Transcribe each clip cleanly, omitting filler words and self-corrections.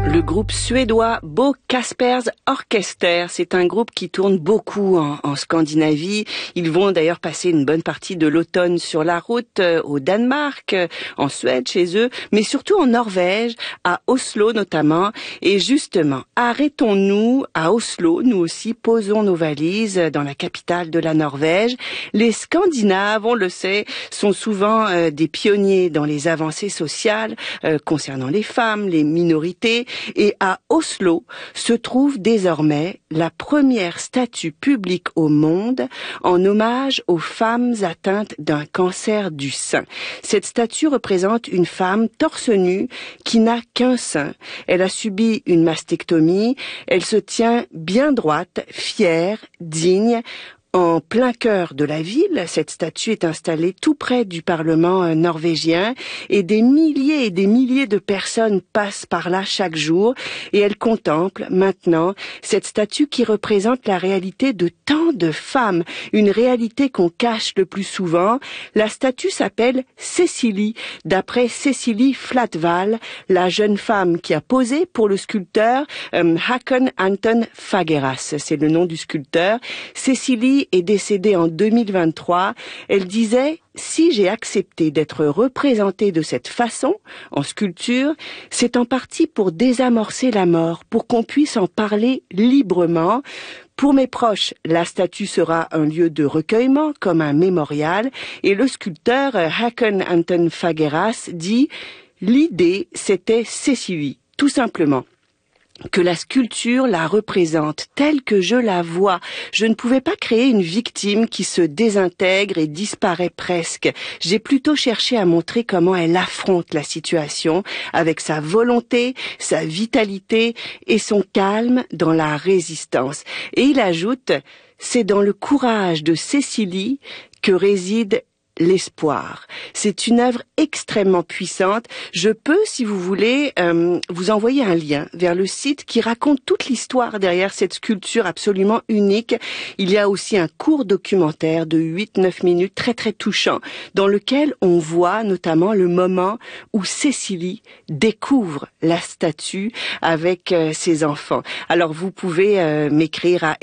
Le groupe suédois Bo Kaspers Orkester, c'est un groupe qui tourne beaucoup en Scandinavie. Ils vont d'ailleurs passer une bonne partie de l'automne sur la route au Danemark, en Suède chez eux, mais surtout en Norvège, à Oslo notamment. Et justement, arrêtons-nous à Oslo, nous aussi posons nos valises dans la capitale de la Norvège. Les Scandinaves, on le sait, sont souvent des pionniers dans les avancées sociales concernant les femmes, les minorités. Et à Oslo se trouve désormais la première statue publique au monde en hommage aux femmes atteintes d'un cancer du sein. Cette statue représente une femme torse nu qui n'a qu'un sein. Elle a subi une mastectomie. Elle se tient bien droite, fière, digne. En plein cœur de la ville, cette statue est installée tout près du Parlement norvégien et des milliers et des milliers de personnes passent par là chaque jour et elles contemplent maintenant cette statue qui représente la réalité de tant de femmes, une réalité qu'on cache le plus souvent. La statue s'appelle Cecilie, d'après Cecilie Flatval, la jeune femme qui a posé pour le sculpteur Håkon Anton Fagerås, c'est le nom du sculpteur. Cecilie est décédée en 2023. Elle disait « Si j'ai accepté d'être représentée de cette façon, en sculpture, c'est en partie pour désamorcer la mort, pour qu'on puisse en parler librement. Pour mes proches, la statue sera un lieu de recueillement, comme un mémorial. » Et le sculpteur Håkon Anton Fagerås dit « L'idée, c'était Cecilie, tout simplement. » Que la sculpture la représente telle que je la vois. Je ne pouvais pas créer une victime qui se désintègre et disparaît presque. J'ai plutôt cherché à montrer comment elle affronte la situation avec sa volonté, sa vitalité et son calme dans la résistance. Et il ajoute, c'est dans le courage de Cecilie que réside l'espoir. C'est une œuvre extrêmement puissante. Je peux, si vous voulez, vous envoyer un lien vers le site qui raconte toute l'histoire derrière cette sculpture absolument unique. Il y a aussi un court documentaire de 8-9 minutes très très touchant dans lequel on voit notamment le moment où Cecilie découvre la statue avec ses enfants. Alors vous pouvez m'écrire à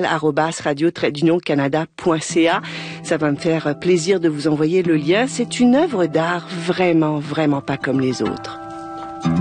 escale@radio-canada.ca. Ça va me faire plaisir de vous envoyer le lien. C'est une œuvre d'art vraiment, vraiment pas comme les autres.